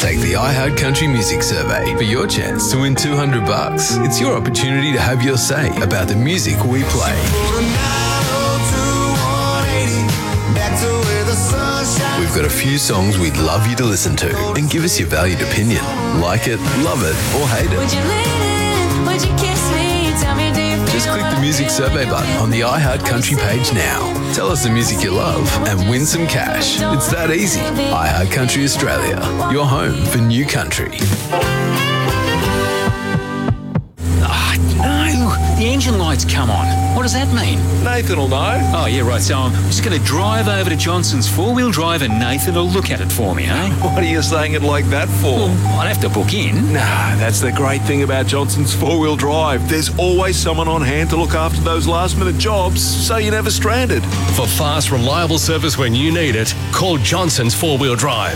Take the iHeart Country Music Survey for your chance to win $200. It's your opportunity to have your say about the music we play. We've got a few songs we'd love you to listen to and give us your valued opinion. Like it, love it, or hate it. Would you lean in? Would you kiss me? Tell me, do you feel Just click the music survey button on the iHeart Country page now. Tell us the music you love and win some cash. It's that easy. iHeart Country Australia, your home for new country. No, the engine light's come on. What does that mean? Nathan will know. Oh, yeah, right. So I'm just going to drive over to Johnson's four-wheel drive and Nathan will look at it for me, eh? What are you saying it like that for? Well, I'd have to book in. Nah, that's the great thing about Johnson's four-wheel drive. There's always someone on hand to look after those last-minute jobs, so you're never stranded. For fast, reliable service when you need it, call Johnson's Four-Wheel Drive,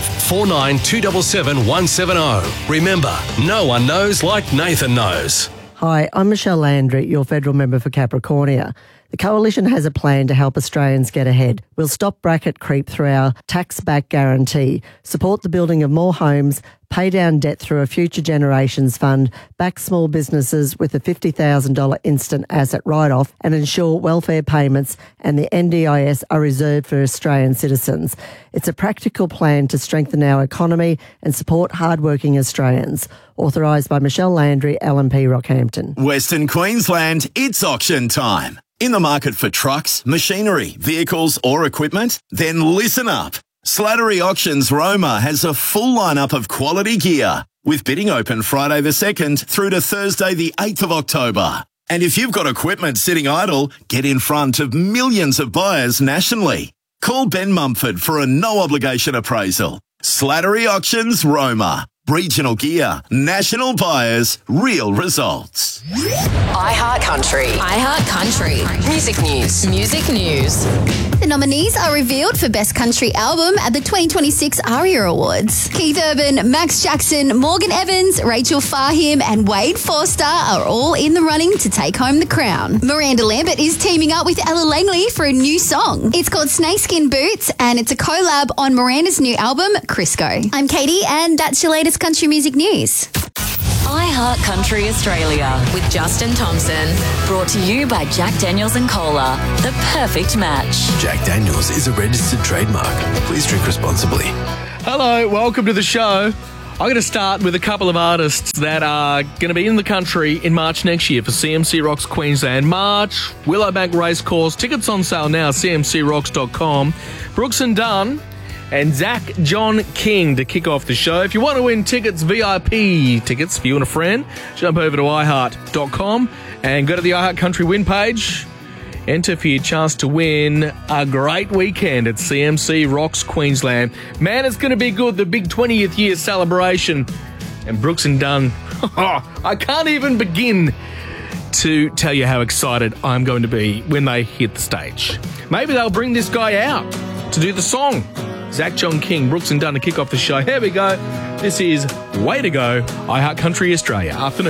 49 277 170. Remember, no one knows like Nathan knows. Hi, I'm Michelle Landry, your federal member for Capricornia. The Coalition has a plan to help Australians get ahead. We'll stop bracket creep through our tax-back guarantee, support the building of more homes, pay down debt through a Future Generations Fund, back small businesses with a $50,000 instant asset write-off, and ensure welfare payments and the NDIS are reserved for Australian citizens. It's a practical plan to strengthen our economy and support hard-working Australians. Authorised by Michelle Landry, LNP Rockhampton. Western Queensland, it's auction time. In the market for trucks, machinery, vehicles or equipment? Then listen up. Slattery Auctions Roma has a full lineup of quality gear, with bidding open Friday the 2nd through to Thursday the 8th of October. And if you've got equipment sitting idle, get in front of millions of buyers nationally. Call Ben Mumford for a no-obligation appraisal. Slattery Auctions Roma. Regional gear, national buyers, real results. iHeart Country. iHeart Country. Music news. Music news. The nominees are revealed for Best Country Album at the 2026 ARIA Awards. Keith Urban, Max Jackson, Morgan Evans, Rachel Fahim and Wade Forster are all in the running to take home the crown. Miranda Lambert is teaming up with Ella Langley for a new song. It's called Snakeskin Boots and it's a collab on Miranda's new album, Crisco. I'm Katie and that's your latest country music news. iHeart Country Australia with Justin Thompson. Brought to you by Jack Daniels and Cola. The perfect match. Jack Daniels is a registered trademark. Please drink responsibly. Hello, welcome to the show. I'm going to start with a couple of artists that are going to be in the country in March next year for CMC Rocks Queensland. March, Willowbank Racecourse. Tickets on sale now, cmcrocks.com. Brooks and Dunn and Zach John King to kick off the show. If you want to win tickets, VIP tickets for you and a friend, jump over to iHeart.com and go to the iHeart Country win page. Enter for your chance to win a great weekend at CMC Rocks Queensland. Man, it's going to be good, the big 20th year celebration. And Brooks and Dunn, I can't even begin to tell you how excited I'm going to be when they hit the stage. Maybe they'll bring this guy out to do the song. Zach John King, Brooks and Dunn to kick off the show. Here we go. This is Way to Go, iHeart Country Australia. Afternoon.